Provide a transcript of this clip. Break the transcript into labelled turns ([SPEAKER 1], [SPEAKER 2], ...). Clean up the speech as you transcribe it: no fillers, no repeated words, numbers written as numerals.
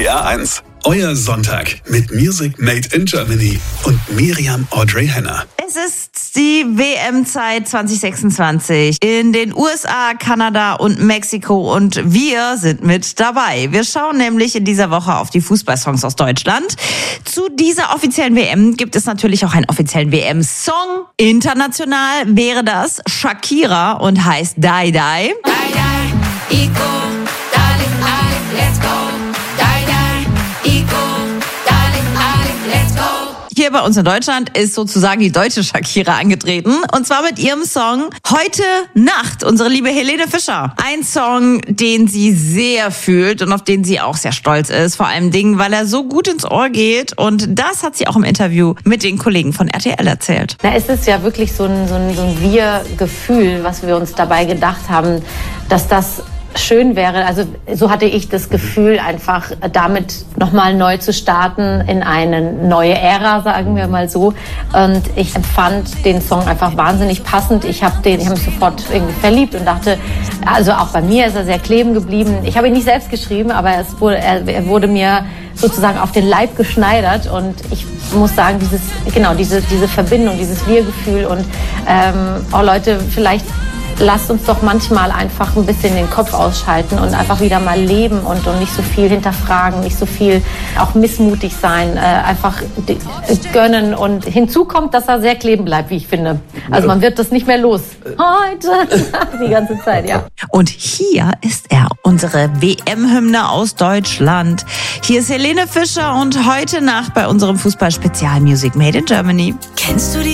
[SPEAKER 1] RPR1. Euer Sonntag mit Music Made in Germany und Miriam Audrey Henner.
[SPEAKER 2] Es ist die WM-Zeit 2026 in den USA, Kanada und Mexiko und wir sind mit dabei. Wir schauen nämlich in dieser Woche auf die Fußballsongs aus Deutschland. Zu dieser offiziellen WM gibt es natürlich auch einen offiziellen WM-Song. International wäre das Shakira und heißt Die Die.
[SPEAKER 3] Die, die, Ico, darling, darling, let's go. Die, die, Ico, darling, darling, let's go.
[SPEAKER 2] Hier bei uns in Deutschland ist sozusagen die deutsche Shakira angetreten. Und zwar mit ihrem Song Heute Nacht, unsere liebe Helene Fischer. Ein Song, den sie sehr fühlt und auf den sie auch sehr stolz ist. Vor allem Dingen, weil er so gut ins Ohr geht. Und das hat sie auch im Interview mit den Kollegen von RTL erzählt.
[SPEAKER 4] Es ist ja wirklich so ein Wir-Gefühl, was wir uns dabei gedacht haben, dass das schön wäre. Also so hatte ich das Gefühl, einfach damit nochmal neu zu starten in eine neue Ära, sagen wir mal so. Und ich empfand den Song einfach wahnsinnig passend. Ich habe mich sofort irgendwie verliebt und dachte, also auch bei mir ist er sehr kleben geblieben. Ich habe ihn nicht selbst geschrieben, aber er wurde mir sozusagen auf den Leib geschneidert und ich muss sagen, diese Verbindung, dieses Wir-Gefühl und Leute, vielleicht lasst uns doch manchmal einfach ein bisschen den Kopf ausschalten und einfach wieder mal leben und nicht so viel hinterfragen, nicht so viel auch missmutig sein, einfach gönnen. Und hinzu kommt, dass er sehr kleben bleibt, wie ich finde. Also man wird das nicht mehr los. Heute, die ganze Zeit, ja.
[SPEAKER 2] Und hier ist er, unsere WM-Hymne aus Deutschland. Hier ist Helene Fischer und Heute Nacht bei unserem Fußball-Spezial Music Made in Germany.
[SPEAKER 3] Kennst du die